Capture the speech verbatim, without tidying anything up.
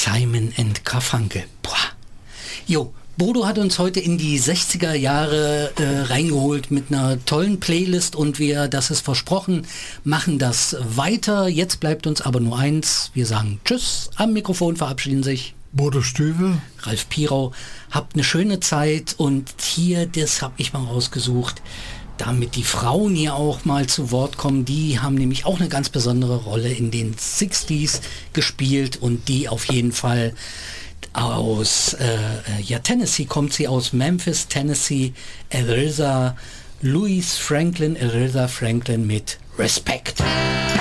Simon and Garfunkel. Boah. Jo, Bodo hat uns heute in die sechziger Jahre äh, reingeholt mit einer tollen Playlist und wir, das ist versprochen, machen das weiter. Jetzt bleibt uns aber nur eins. Wir sagen Tschüss. Am Mikrofon verabschieden sich Bodo Stüwe, Ralf Pirau. Habt eine schöne Zeit und hier, das habe ich mal rausgesucht, damit die Frauen hier auch mal zu Wort kommen. Die haben nämlich auch eine ganz besondere Rolle in den sechziger gespielt und die auf jeden Fall aus äh, ja, Tennessee kommt sie, aus Memphis, Tennessee. Aretha Louise Franklin, Aretha Franklin mit Respect.